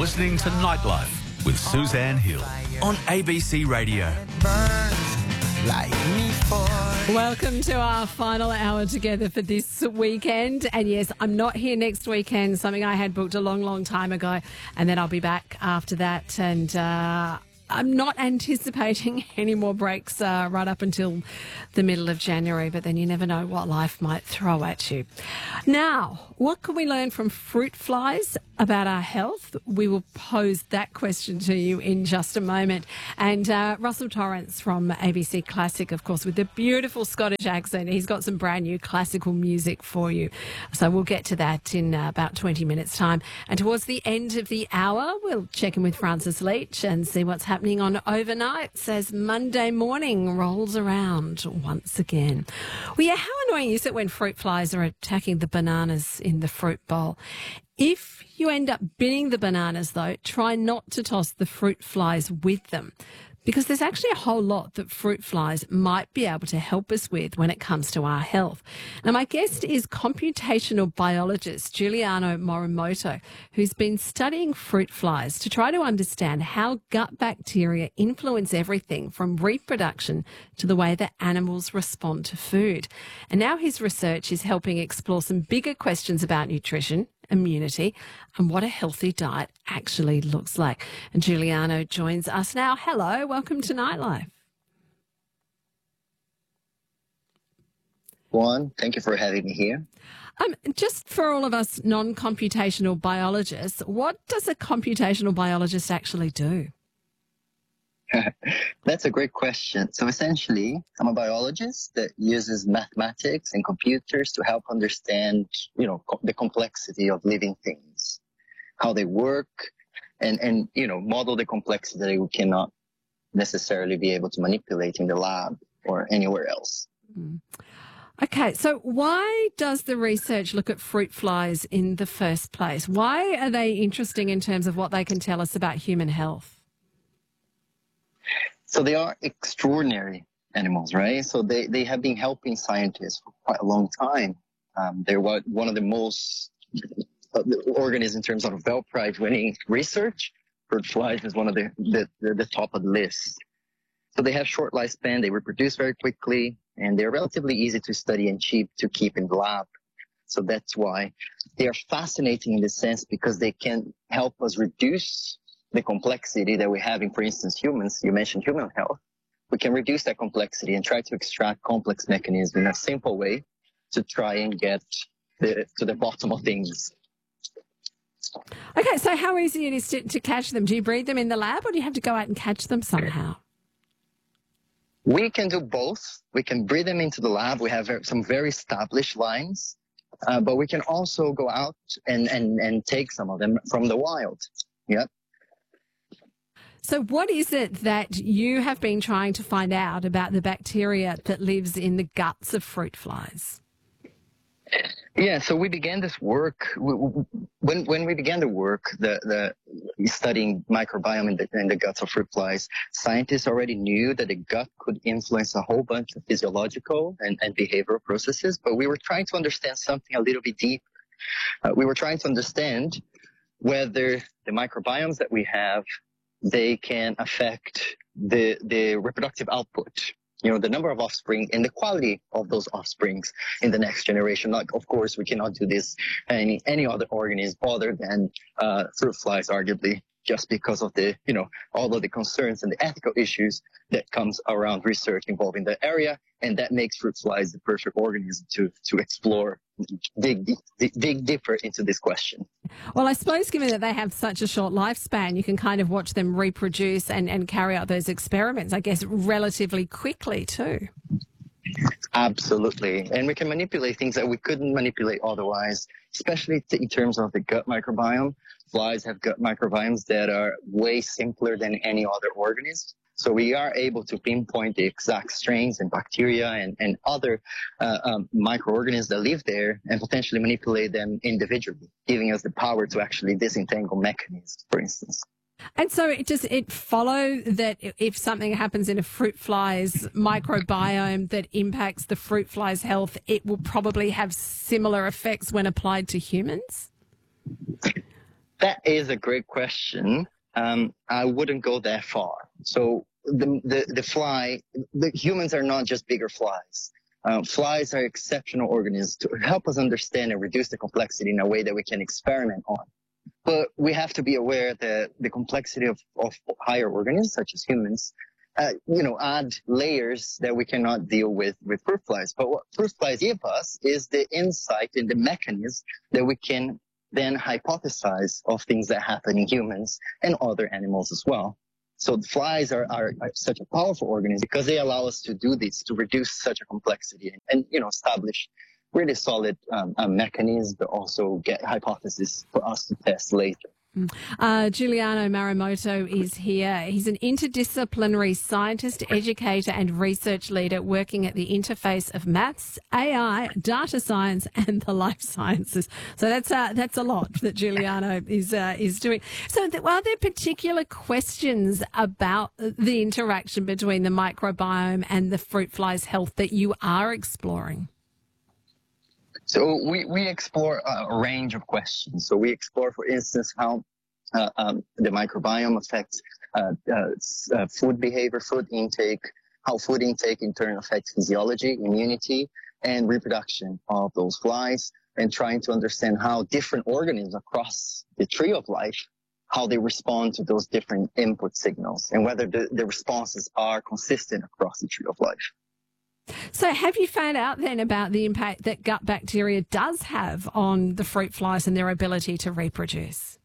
listening to Nightlife with Suzanne Hill on ABC Radio. Welcome to our final hour together for this weekend. And yes, I'm not here next weekend, something I had booked a long, long time ago. And then I'll be back after that. And I'm not anticipating any more breaks right up until the middle of January. But then you never know what life might throw at you. Now, what can we learn from fruit flies about our health? We will pose that question to you in just a moment. And Russell Torrance from ABC Classic, of course, with the beautiful Scottish accent. He's got some brand new classical music for you. So we'll get to that in about 20 minutes' time. And towards the end of the hour, we'll check in with Francis Leach and see what's happening on overnights as Monday morning rolls around once again. Well, yeah, how annoying is it when fruit flies are attacking the bananas in the fruit bowl? If you end up binning the bananas, though, try not to toss the fruit flies with them, because there's actually a whole lot that fruit flies might be able to help us with when it comes to our health. Now, my guest is computational biologist Giuliano Morimoto, who's been studying fruit flies to try to understand how gut bacteria influence everything from reproduction to the way that animals respond to food. And now his research is helping explore some bigger questions about nutrition, immunity, and what a healthy diet actually looks like. And Giuliano joins us now. Hello, welcome to Nightlife. Juan, thank you for having me here. Just for all of us non-computational biologists, what does a computational biologist actually do? That's a great question. So essentially, I'm a biologist that uses mathematics and computers to help understand, the complexity of living things, how they work, and model the complexity that we cannot necessarily be able to manipulate in the lab or anywhere else. Mm. Okay, so why does the research look at fruit flies in the first place? Why are they interesting in terms of what they can tell us about human health? So they are extraordinary animals, right? So they have been helping scientists for quite a long time. They're one of the most organisms in terms of Nobel Prize winning research. Fruit flies is one of the top of the list. So they have short lifespan, they reproduce very quickly, and they're relatively easy to study and cheap to keep in the lab. So that's why they are fascinating in this sense, because they can help us reduce the complexity that we have in, for instance, humans. You mentioned human health. We can reduce that complexity and try to extract complex mechanisms in a simple way to try and get to the bottom of things. Okay, so how easy it is to catch them? Do you breed them in the lab or do you have to go out and catch them somehow? We can do both. We can breed them into the lab. We have some very established lines, but we can also go out and take some of them from the wild. Yep. So what is it that you have been trying to find out about the bacteria that lives in the guts of fruit flies? Yeah, so we began this work when we began the work, the studying microbiome in the guts of fruit flies. Scientists already knew that the gut could influence a whole bunch of physiological and behavioral processes, but we were trying to understand something a little bit deeper. We were trying to understand whether the microbiomes that we have, they can affect the reproductive output, the number of offspring and the quality of those offsprings in the next generation. Like, of course, we cannot do this any other organism other than fruit flies, arguably, just because of all of the concerns and the ethical issues that comes around research involving the area, and that makes fruit flies the perfect organism to explore, dig deeper into this question. Well, I suppose given that they have such a short lifespan, you can kind of watch them reproduce and carry out those experiments, I guess, relatively quickly too. Absolutely. And we can manipulate things that we couldn't manipulate otherwise, especially in terms of the gut microbiome. Flies have gut microbiomes that are way simpler than any other organism. So we are able to pinpoint the exact strains and bacteria and other microorganisms that live there and potentially manipulate them individually, giving us the power to actually disentangle mechanisms, for instance. And so does it follow that if something happens in a fruit fly's microbiome that impacts the fruit fly's health, it will probably have similar effects when applied to humans? That is a great question. I wouldn't go that far. So the humans are not just bigger flies. Flies are exceptional organisms to help us understand and reduce the complexity in a way that we can experiment on. But we have to be aware that the complexity of higher organisms, such as humans, add layers that we cannot deal with fruit flies. But what fruit flies give us is the insight and the mechanism that we can then hypothesize of things that happen in humans and other animals as well. So the flies are such a powerful organism because they allow us to do this, to reduce such a complexity and establish really solid mechanisms, but also get hypotheses for us to test later. Giuliano Marimoto is here. He's an interdisciplinary scientist, educator and research leader working at the interface of maths, AI, data science and the life sciences. So that's a lot that Giuliano is doing. So are there particular questions about the interaction between the microbiome and the fruit fly's health that you are exploring? So we explore a range of questions. So we explore, for instance, how the microbiome affects food behavior, food intake, how food intake in turn affects physiology, immunity, and reproduction of those flies, and trying to understand how different organisms across the tree of life, how they respond to those different input signals, and whether the responses are consistent across the tree of life. So have you found out then about the impact that gut bacteria does have on the fruit flies and their ability to reproduce?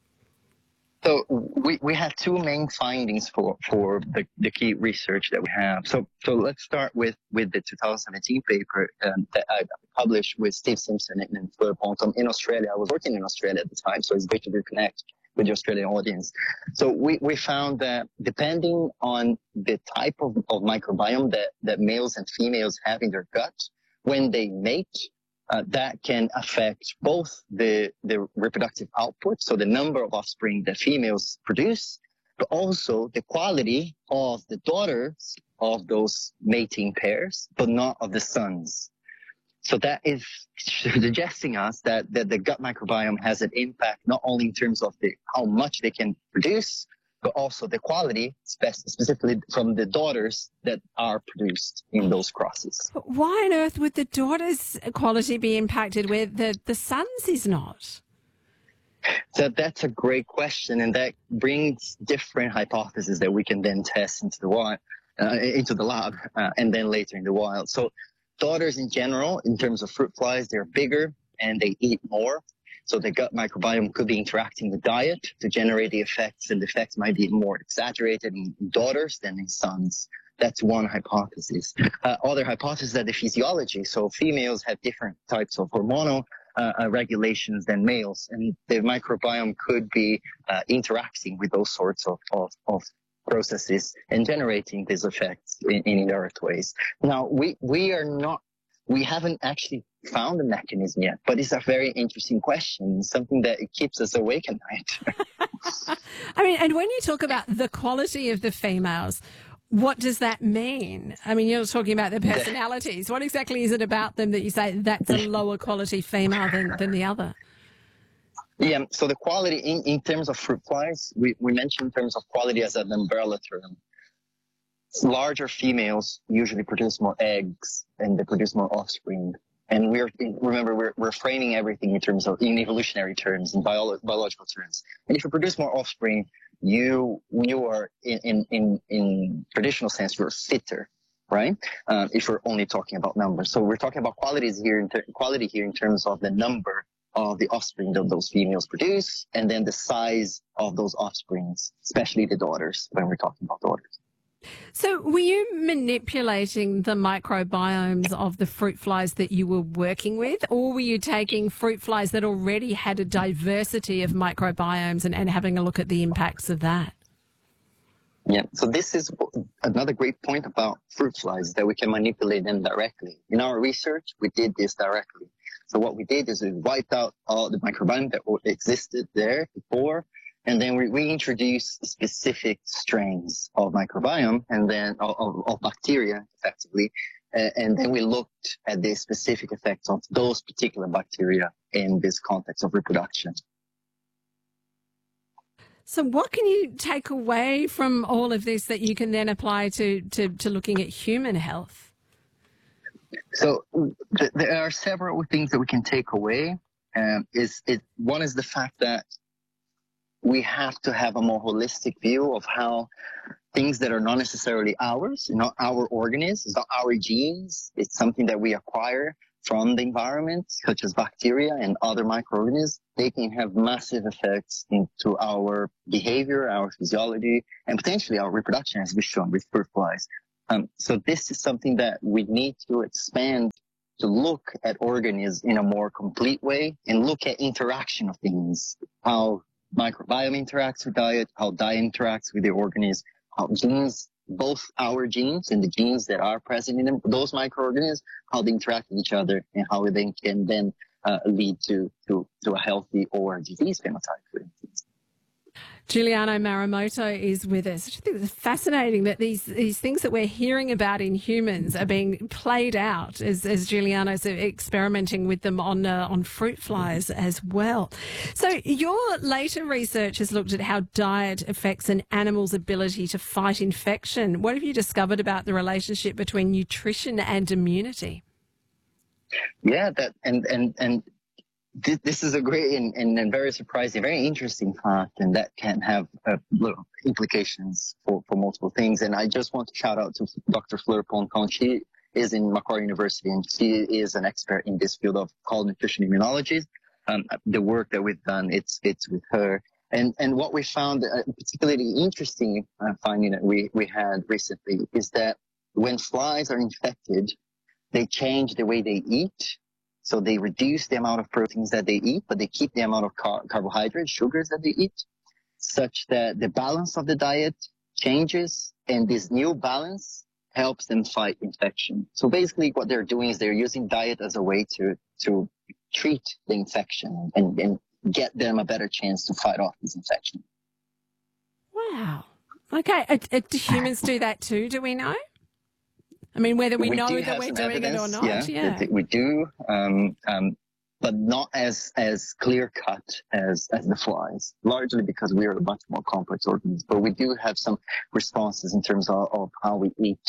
So we have two main findings for the key research that we have. So let's start with the 2017 paper that I published with Steve Simpson and Fleur Ponton in Australia. I was working in Australia at the time, so it's great to reconnect with the Australian audience. So we found that depending on the type of microbiome that males and females have in their gut, when they mate, that can affect both the reproductive output, so the number of offspring that females produce, but also the quality of the daughters of those mating pairs, but not of the sons. So that is suggesting us that the gut microbiome has an impact not only in terms of how much they can produce, but also the quality, specifically from the daughters that are produced in those crosses. But why on earth would the daughter's quality be impacted where the son's is not? So that's a great question, and that brings different hypotheses that we can then test into the lab, and then later in the wild. So daughters in general, in terms of fruit flies, they're bigger and they eat more. So the gut microbiome could be interacting with diet to generate the effects, and the effects might be more exaggerated in daughters than in sons. That's one hypothesis. Other hypothesis are the physiology. So females have different types of hormonal regulations than males, and the microbiome could be interacting with those sorts of processes and generating these effects in indirect ways. Now, we haven't actually found a mechanism yet, but it's a very interesting question, something that it keeps us awake at night. I mean, and when you talk about the quality of the females, what does that mean? I mean, you're talking about their personalities. What exactly is it about them that you say that's a lower quality female than the other? Yeah, so the quality in terms of fruit flies, we mentioned in terms of quality as an umbrella term. Larger females usually produce more eggs and they produce more offspring. And we're framing everything in evolutionary terms, in biological terms. And if you produce more offspring, you are in traditional sense, you're fitter, right? If we're only talking about numbers. So we're talking about quality here in terms of the number of the offspring that those females produce, and then the size of those offsprings, especially the daughters, when we're talking about daughters. So were you manipulating the microbiomes of the fruit flies that you were working with, or were you taking fruit flies that already had a diversity of microbiomes and having a look at the impacts of that? Yeah, so this is another great point about fruit flies, that we can manipulate them directly. In our research, we did this directly. So what we did is we wiped out all the microbiome that existed there before, and then we introduced specific strains of microbiome and then of bacteria, effectively. And then we looked at the specific effects of those particular bacteria in this context of reproduction. So what can you take away from all of this that you can then apply to looking at human health? So there are several things that we can take away. One is the fact that we have to have a more holistic view of how things that are not necessarily ours, not our organisms, not our genes. It's something that we acquire from the environment, such as bacteria and other microorganisms. They can have massive effects into our behavior, our physiology, and potentially our reproduction, as we've shown with fruit flies. So this is something that we need to expand to look at organisms in a more complete way and look at interaction of things, how microbiome interacts with diet, how diet interacts with the organism, how genes, both our genes and the genes that are present in them, those microorganisms, how they interact with each other and how they can then lead to a healthy or disease phenotype, for instance. Giuliano Marimoto is with us. I think it's fascinating that these things that we're hearing about in humans are being played out as Giuliano's experimenting with them on fruit flies as well. So your later research has looked at how diet affects an animal's ability to fight infection. What have you discovered about the relationship between nutrition and immunity? Yeah, this is a great and very surprising, very interesting fact, and that can have little implications for multiple things. And I just want to shout out to Dr. Fleur Poncon. She is in Macquarie University, and she is an expert in this field of called nutrition immunology. The work that we've done, it's with her. And what we found particularly interesting finding that we had recently is that when flies are infected, they change the way they eat. So they reduce the amount of proteins that they eat, but they keep the amount of carbohydrates, sugars that they eat, such that the balance of the diet changes, and this new balance helps them fight infection. So basically what they're doing is they're using diet as a way to treat the infection and get them a better chance to fight off this infection. Wow. Okay. Do humans do that too, do we know? I mean, whether we know that we're doing it or not. Yeah, we do, but not as clear cut as the flies, largely because we are a much more complex organism. But we do have some responses in terms of how we eat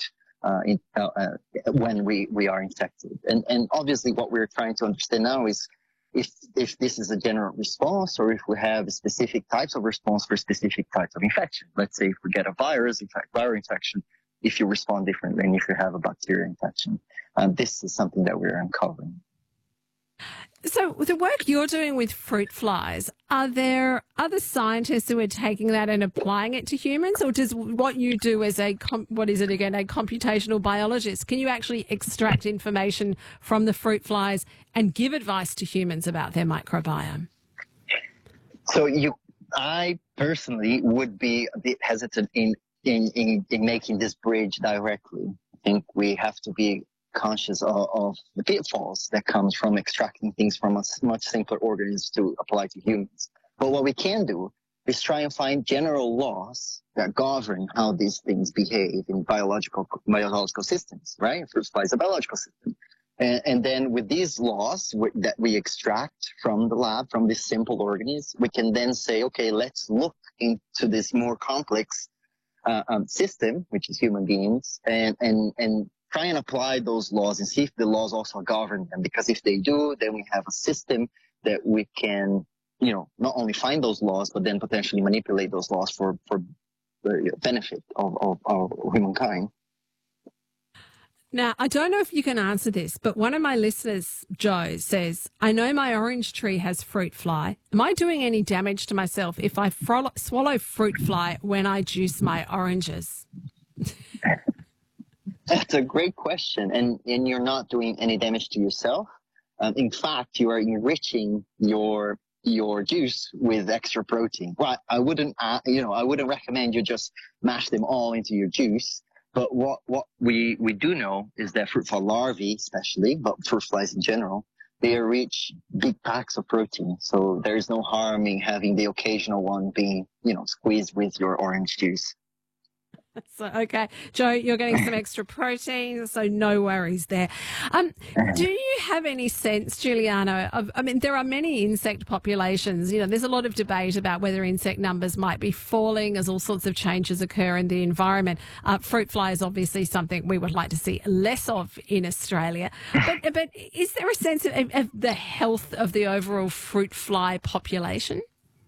when we are infected. And obviously what we're trying to understand now is if this is a general response or if we have specific types of response for specific types of infection. Let's say if we get a virus, viral infection, if you respond differently than if you have a bacterial infection. This is something that we're uncovering. So the work you're doing with fruit flies, are there other scientists who are taking that and applying it to humans? Or does what you do as a computational biologist, can you actually extract information from the fruit flies and give advice to humans about their microbiome? So I personally would be a bit hesitant in making this bridge directly. I think we have to be conscious of the pitfalls that comes from extracting things from a much simpler organisms to apply to humans. But what we can do is try and find general laws that govern how these things behave in biological systems, right? Fruit fly is a biological system. And then with these laws that we extract from the lab, from this simple organism, we can then say, okay, let's look into this more complex system, which is human beings, and try and apply those laws and see if the laws also govern them. Because if they do, then we have a system that we can, not only find those laws, but then potentially manipulate those laws for the benefit of humankind. Now, I don't know if you can answer this, but one of my listeners, Joe, says, I know my orange tree has fruit fly. Am I doing any damage to myself if I swallow fruit fly when I juice my oranges? That's a great question. And you're not doing any damage to yourself. In fact, you are enriching your juice with extra protein. Right. I wouldn't recommend you just mash them all into your juice. But what we do know is that fruit fly larvae especially, but fruit flies in general, they reach big packs of protein. So there is no harm in having the occasional one being, squeezed with your orange juice. So, okay, Joe, you're getting some extra protein, so no worries there. Do you have any sense, Giuliano, there are many insect populations. There's a lot of debate about whether insect numbers might be falling as all sorts of changes occur in the environment. Fruit fly is obviously something we would like to see less of in Australia. But is there a sense of the health of the overall fruit fly population?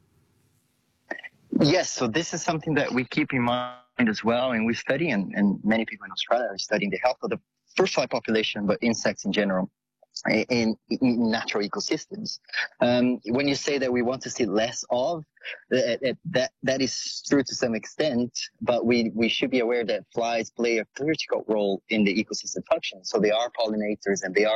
Yes, so this is something that we keep in mind as well, and we study, and many people in Australia are studying the health of the fruit fly population, but insects in general in natural ecosystems. When you say that we want to see less of, that is true to some extent, but we should be aware that flies play a critical role in the ecosystem function. So they are pollinators and they are